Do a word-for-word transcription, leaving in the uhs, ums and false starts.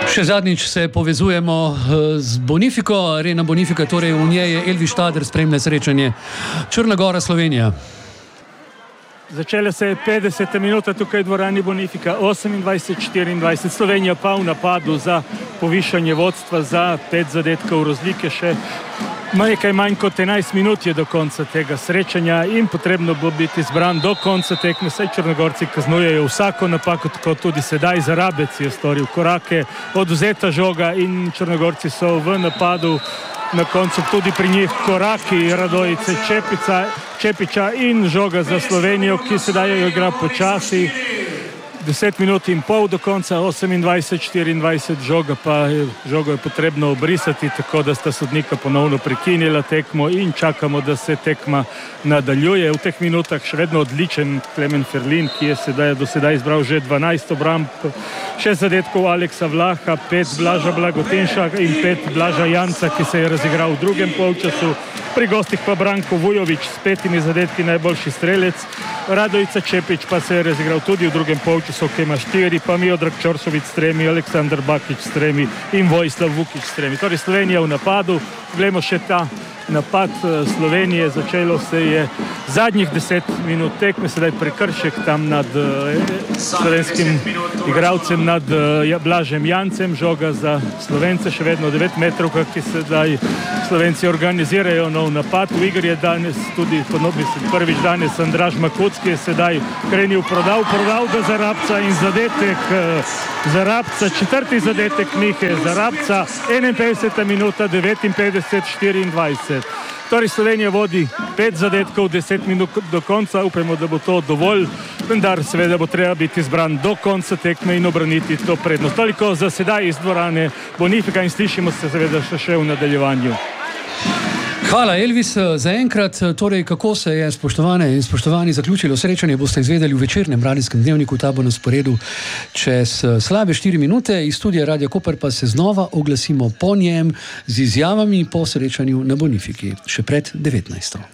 Še zadnjič se povezujemo z Bonifiko, Arena Bonifika, torej v njej je Elvis Štader, spremlja srečanje Črna Gora, Slovenija. Začela se je petdeseta minuta tukaj v dvorani Bonifika, osemindvajset štiriindvajset, Slovenija pa v napadu za povišanje vodstva, za pet zadetkov razlike, še nekaj manj kot enajst minut je do konca tega srečanja in potrebno bo biti zbran do konca tekme, saj Črnogorci kaznujejo vsako napako, tako tudi sedaj Zarabec je storil korake, odvzeta žoga in Črnogorci so v napadu. Na koncu tudi pri njih koraki Radojice Čepica, Čepiča in žoga za Slovenijo, ki sedaj jo igra počasi. Deset minut in pol do konca, osemindvajset štiriindvajset, žoga pa žogo je potrebno obrisati, tako da sta sodnika ponovno prekinila tekmo in čakamo, da se tekma nadaljuje. V teh minutah še vedno odličen Klemen Ferlin, ki je sedaj, do sedaj izbral že dvanajst obramb, šest zadetkov Aleksa Vlaha, pet Blaža Blagotinša in pet Blaža Janca, ki se je razigral v drugem polčasu. Pri gostih pa Branko Vujović s petimi zadetki, najboljši strelec. Radojica Čepič pa se je razigral tudi v drugem polčasu, ki ima štiri, pa Miodrag Čorsović s tremi, Aleksandar Bakić s tremi in Vojislav Vukić s tremi. Torej Slovenija v napadu, gledamo še ta napad Slovenije, začelo se je zadnjih deset minut tekme, sedaj prekršek tam nad slovenskim igralcem, nad Blažem Jancem, žoga za Slovence, še vedno devet metrov, ki sedaj Slovenci organizirajo nov napad. V igri je danes tudi, mislim, prvič danes Andraž Makucki je sedaj krenil, prodal, prodal do Zarabca in zadetek Zarabca, četrti zadetek Mihe Zarabca, enainpetdeseta minuta, devetinpetdeset štiriindvajset. Torej Slovenija vodi pet zadetkov, deset minut do konca, upajmo, da bo to dovolj, vendar seveda bo treba biti zbran do konca tekme in obraniti to prednost. Toliko za sedaj iz dvorane Bonifika in slišimo se seveda še, še v nadaljevanju. Hvala, Elvis, za enkrat. Torej, kako se je, spoštovane in spoštovani, zaključilo srečanje, boste izvedeli v večernem radijskem dnevniku, ta bo na sporedu čez slabe štiri minute. Iz studija Radia Koper pa se znova oglasimo po njem z izjavami po srečanju na Bonifiki, še pred devetnajsto.